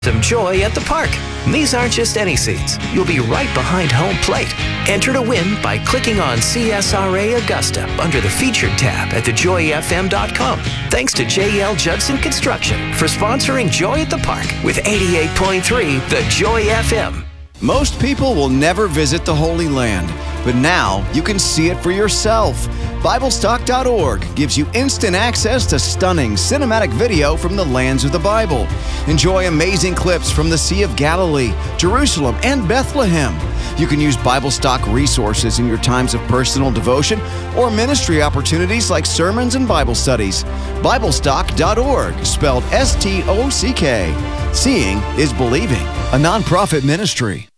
some joy at the park. And these aren't just any seats. You'll be right behind home plate. Enter to win by clicking on CSRA Augusta under the Featured tab at thejoyfm.com. Thanks to JL Judson Construction for sponsoring Joy at the Park with 88.3 The Joy FM. Most people will never visit the Holy Land, but now you can see it for yourself. BibleStock.org gives you instant access to stunning cinematic video from the lands of the Bible. Enjoy amazing clips from the Sea of Galilee, Jerusalem, and Bethlehem. You can use BibleStock resources in your times of personal devotion or ministry opportunities like sermons and Bible studies. BibleStock.org, spelled S-T-O-C-K. Seeing is believing, a nonprofit ministry.